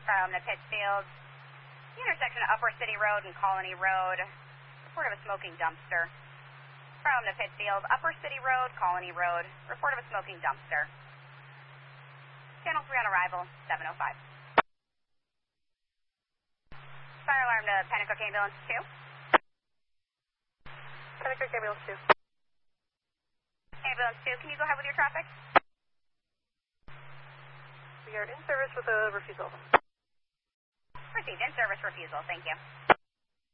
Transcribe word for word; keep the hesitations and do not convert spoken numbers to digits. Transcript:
from the Pittsfield, the intersection of Upper City Road and Colony Road. Report of a smoking dumpster. From the Pittsfield, Upper City Road, Colony Road. Report of a smoking dumpster. Channel three on arrival, seven oh five. Fire alarm to Pennacook Ambulance two. Pennacook Ambulance two. Ambulance two, can you go ahead with your traffic? We are in service with a refusal. Received, in service refusal, thank you.